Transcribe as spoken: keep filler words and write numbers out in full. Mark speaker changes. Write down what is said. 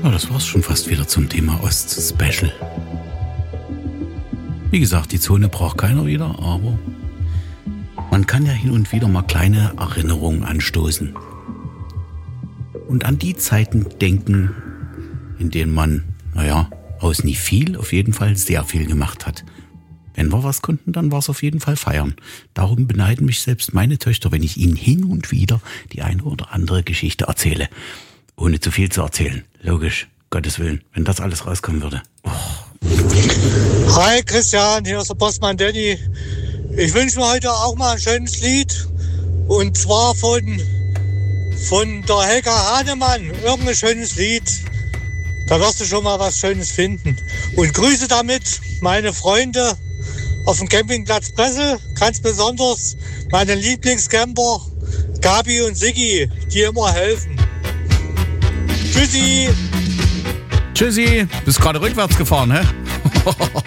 Speaker 1: Ja, das war's schon fast wieder zum Thema Ost-Special. Wie gesagt, die Zone braucht keiner wieder, aber man kann ja hin und wieder mal kleine Erinnerungen anstoßen. Und an die Zeiten denken, in denen man, naja, aus nie viel, auf jeden Fall sehr viel gemacht hat. Wenn wir was konnten, dann war es auf jeden Fall feiern. Darum beneiden mich selbst meine Töchter, wenn ich ihnen hin und wieder die eine oder andere Geschichte erzähle. Ohne zu viel zu erzählen. Logisch, Gottes Willen, wenn das alles rauskommen würde. Oh.
Speaker 2: Hi Christian, hier ist der Postmann Danny. Ich wünsche mir heute auch mal ein schönes Lied. Und zwar von, von der Helga Hahnemann. Irgendein schönes Lied. Da wirst du schon mal was Schönes finden. Und grüße damit meine Freunde auf dem Campingplatz Bressel. Ganz besonders meine Lieblingscamper Gabi und Siggi, die immer helfen. Tschüssi!
Speaker 1: Tschüssi, bist gerade rückwärts gefahren, hä?